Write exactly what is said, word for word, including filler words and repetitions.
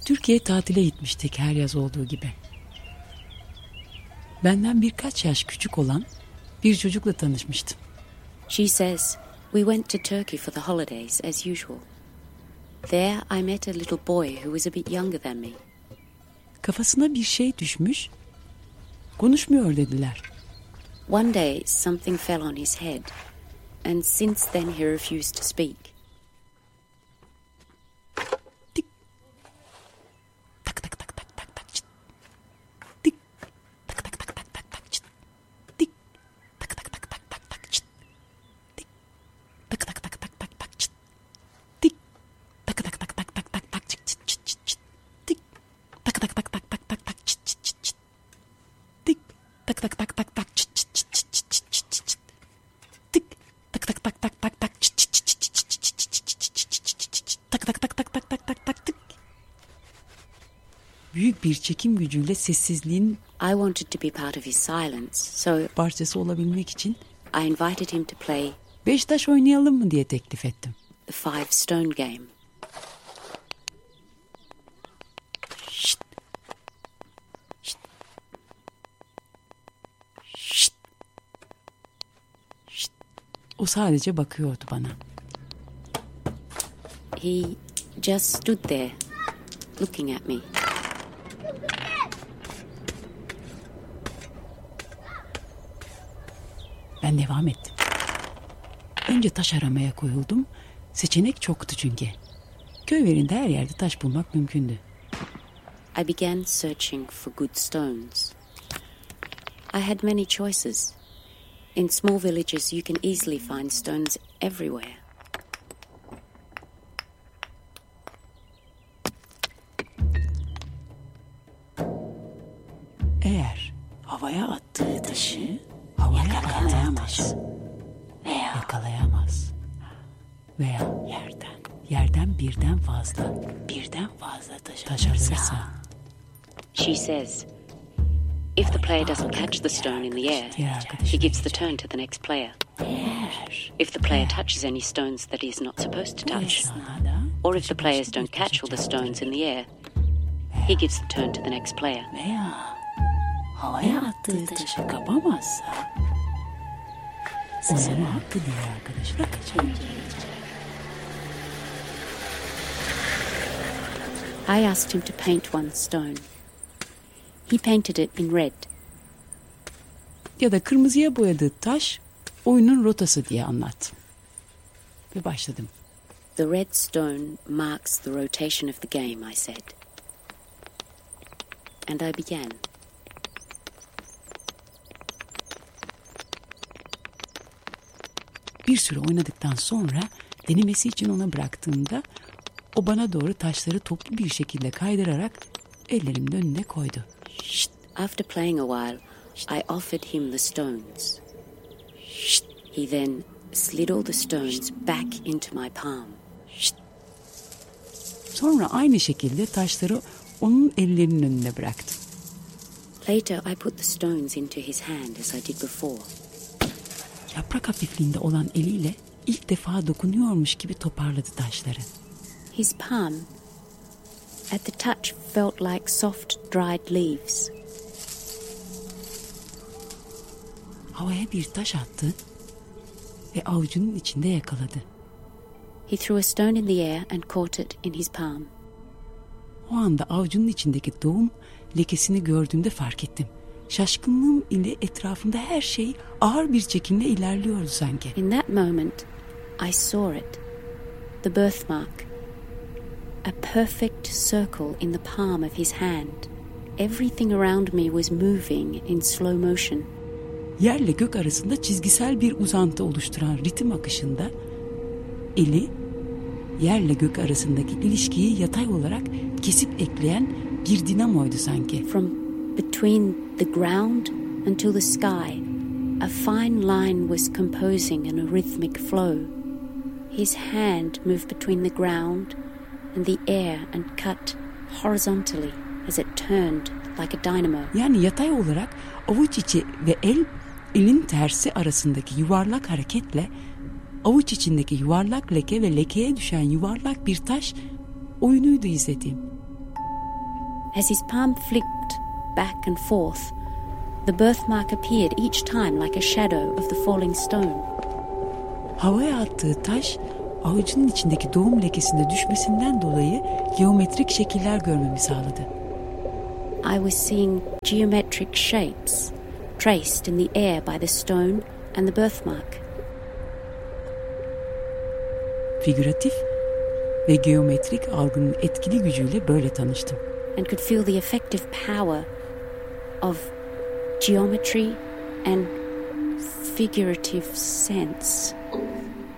Türkiye'ye tatile gitmiştik her yaz olduğu gibi. Benden birkaç yaş küçük olan bir çocukla tanışmıştım. She says, we went to Turkey for the holidays as usual. There I met a little boy who was a bit younger than me. Kafasına bir şey düşmüş, konuşmuyor dediler. One day something fell on his head, and since then he refused to speak. Tik. Tak tak tak tak tak tak çıt. Tik. Tak tak tak tak tak tak çıt. Tik. Tak tak tak tak tak tak çıt. Tik. Tak tak tak tak tak tak çıt. Tik. Tak tak tak tak tak tak tak çıt çıt çıt çıt çıt. Tik. Tak tak tak tak tak tak tak çıt çıt çıt çıt. Tik. Tak tak tak tak tak çıt çıt çıt çıt çıt çıt çıt çıt. Tik. Tak tak tak tak tak tak çıt çıt çıt çıt çıt çıt çıt çıt çıt. Tak tak tak tak tak tak tak tak tık. Büyük bir çekim gücüyle sessizliğin I wanted to be part of his silence, so parçası olabilmek için I invited him to play beş taş oynayalım mı diye teklif ettim. the five stone game. Şşt. Şşt. Şşt. Şşt. O sadece bakıyordu bana. He just stood there, looking at me. Ben devam ettim. Önce taş aramaya koyuldum. Seçenek çoktu çünkü. Köy yerinde her yerde taş bulmak mümkündü. I began searching for good stones. I had many choices. In small villages you can easily find stones everywhere. Eğer havaya attığı taşı havaya yakalayamaz veya yakalayamaz veya yerden yerden birden fazla birden fazla taş, taş alırsa, She says, if the player doesn't catch the stone in the air, he gives the turn to the next player. If the player touches any stones that he is not supposed to touch, or if the players don't catch all the stones in the air, he gives the turn to the next player. veya havaya attığı taşı kapamazsa o zaman hakkı diğer arkadaşına kaçar. I asked him to paint one stone. He painted it in red. Ya da kırmızıya boyadığı taş oyunun rotası diye anlat. Ve başladım. The red stone marks the rotation of the game, I said. And I began. Bir süre oynadıktan sonra denemesi için ona bıraktığımda o bana doğru taşları toplu bir şekilde kaydırarak ellerimin önüne koydu. Shh. After playing a while, I offered him the stones. Shh. He then slid all the stones back into my palm. Şşt. Sonra aynı şekilde taşları onun ellerinin önüne bıraktım. Later, I put the stones into his hand as I did before. Yaprak hafifliğinde olan eliyle ilk defa dokunuyormuş gibi toparladı taşları. His palm, at the touch, felt like soft, dried leaves. Havaya bir taş attı ve avucunun içinde yakaladı. He threw a stone in the air and caught it in his palm. O anda avucunun içindeki doğum lekesini gördüğümde fark ettim. Şaşkınlığım ile etrafında her şey ağır bir çekimle ilerliyordu sanki. In that moment, I saw it. The birthmark. A perfect circle in the palm of his hand. Everything around me was moving in slow motion. Yerle gök arasında çizgisel bir uzantı oluşturan ritim akışında eli yerle gök arasındaki ilişkiyi yatay olarak kesip ekleyen bir dinamoydu sanki. From between the ground until the sky, a fine line was composing an rhythmic flow. His hand moved between the ground and the air and cut horizontally as it turned like a dynamo. Yani yatay olarak avuç içi ve el, elin tersi arasındaki yuvarlak hareketle avuç içindeki yuvarlak leke ve lekeye düşen yuvarlak bir taş oyunuydu izlediğim. As his palm flicked back and forth, the birthmark appeared each time like a shadow of the falling stone. Havaya attığı taş, avucunun içindeki doğum lekesinde düşmesinden dolayı geometrik şekiller görmemi sağladı. I was seeing geometric shapes traced in the air by the stone and the birthmark. Figüratif ve geometrik algının etkili gücüyle böyle tanıştım. And could feel the effective power of geometry and figurative sense.